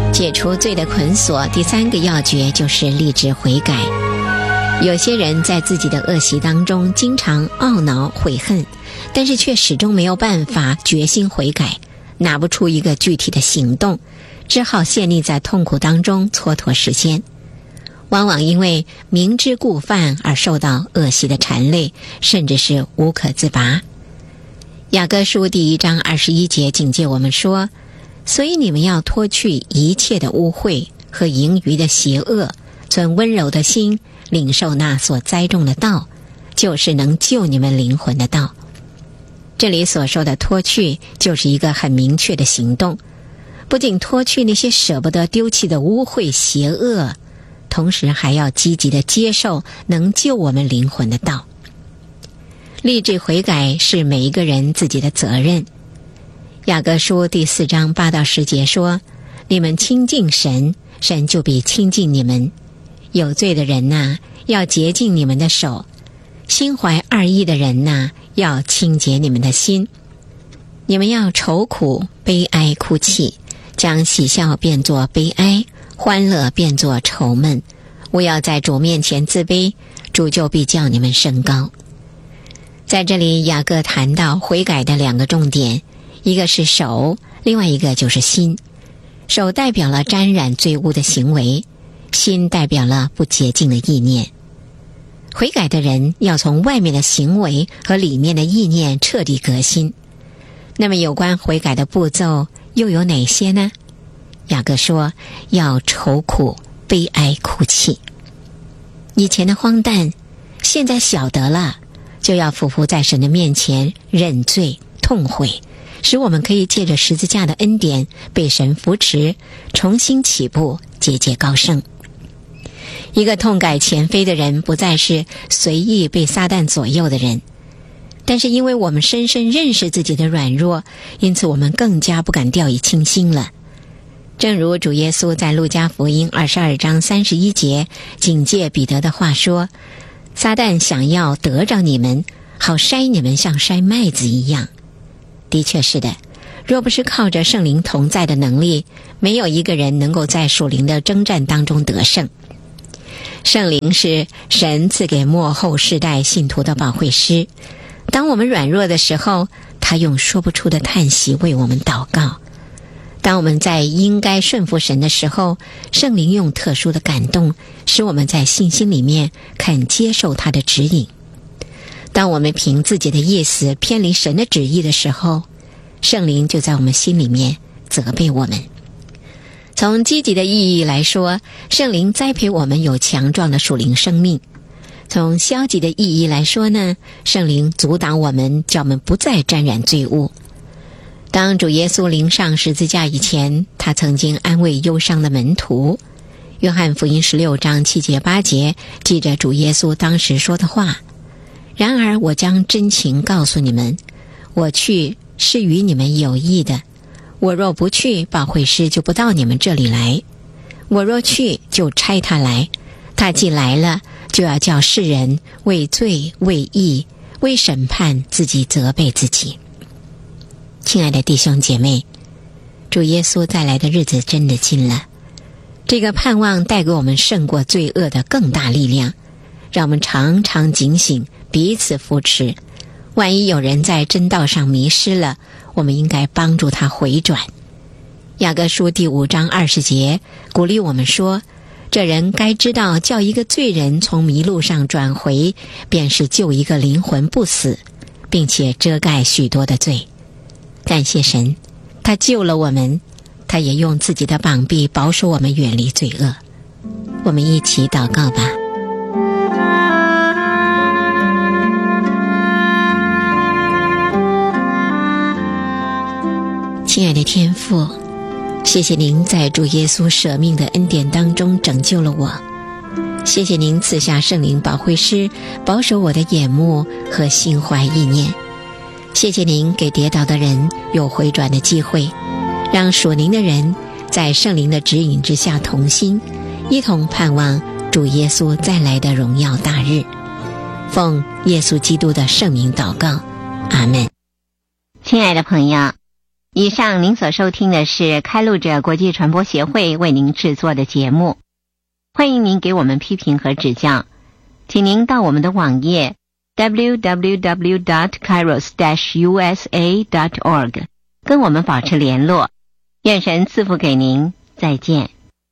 解除罪的捆锁，第三个要诀就是立志悔改。有些人在自己的恶习当中经常懊恼悔恨，但是却始终没有办法决心悔改，拿不出一个具体的行动，只好陷溺在痛苦当中蹉跎时间。往往因为明知故犯而受到恶习的缠累，甚至是无可自拔。雅各书第1章21节警戒我们说，所以你们要脱去一切的污秽和盈余的邪恶，存温柔的心，领受那所栽种的道，就是能救你们灵魂的道。这里所说的脱去，就是一个很明确的行动，不仅脱去那些舍不得丢弃的污秽邪恶，同时还要积极地接受能救我们灵魂的道。立志悔改是每一个人自己的责任。雅各书第4章8到10节说，你们亲近神，神就必亲近你们。有罪的人呐，要洁净你们的手；心怀二意的人呐，要清洁你们的心。你们要愁苦、悲哀、哭泣，将喜笑变作悲哀，欢乐变作愁闷。勿要在主面前自卑，主就必叫你们升高。在这里，雅各谈到悔改的2个重点，一个是手，另外一个就是心。手代表了沾染罪污的行为，心代表了不洁净的意念。悔改的人要从外面的行为和里面的意念彻底革新。那么有关悔改的步骤又有哪些呢？雅各说，要愁苦、悲哀、哭泣。以前的荒诞，现在晓得了，就要俯伏在神的面前认罪痛悔，使我们可以借着十字架的恩典被神扶持，重新起步，节节高升。一个痛改前非的人，不再是随意被撒旦左右的人，但是因为我们深深认识自己的软弱，因此我们更加不敢掉以轻心了。正如主耶稣在路加福音22章31节警戒彼得的话说，撒旦想要得着你们，好筛你们像筛麦子一样。的确是的，若不是靠着圣灵同在的能力，没有一个人能够在属灵的征战当中得胜。圣灵是神赐给末后世代信徒的保惠师，当我们软弱的时候，他用说不出的叹息为我们祷告。当我们在应该顺服神的时候，圣灵用特殊的感动，使我们在信心里面肯接受他的指引。当我们凭自己的意思偏离神的旨意的时候，圣灵就在我们心里面责备我们。从积极的意义来说，圣灵栽培我们有强壮的属灵生命。从消极的意义来说呢，圣灵阻挡我们，叫我们不再沾染罪污。当主耶稣临上十字架以前，他曾经安慰忧伤的门徒。约翰福音16章7节8节记着主耶稣当时说的话，然而我将真情告诉你们，我去是与你们有益的，我若不去，保惠师就不到你们这里来；我若去，就差他来。他既来了，就要叫世人为罪、为义、为审判自己责备自己。亲爱的弟兄姐妹，主耶稣再来的日子真的近了，这个盼望带给我们胜过罪恶的更大力量，让我们常常警醒，彼此扶持。万一有人在真道上迷失了，我们应该帮助他回转。雅各书第5章20节鼓励我们说，这人该知道，叫一个罪人从迷路上转回，便是救一个灵魂不死，并且遮盖许多的罪。感谢神，他救了我们，他也用自己的膀臂保守我们远离罪恶。我们一起祷告吧。亲爱的天父，谢谢您在主耶稣舍命的恩典当中拯救了我，谢谢您赐下圣灵保惠师，保守我的眼目和心怀意念。谢谢您给跌倒的人有回转的机会，让属灵的人在圣灵的指引之下同心，一同盼望主耶稣再来的荣耀大日。奉耶稣基督的圣名祷告，阿们。 亲爱的朋友， 以上您所收听的是开路者国际传播协会为您制作的节目，欢迎您给我们批评和指教，请您到我们的网页 www.kairos-usa.org 跟我们保持联络。愿神赐福给您，再见。